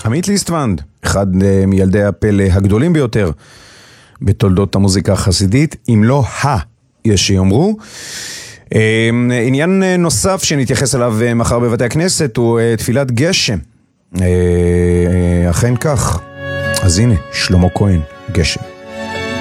עמית ליסטוונד, אחד מילדי הפלא הגדולים ביותר בתולדות המוזיקה החסידית, אם לא יש שיאמרו. עניין נוסף שנתייחס אליו מחר בבתי הכנסת הוא תפילת גשם. אכן כך. אז הנה, שלמה כהן, גשם.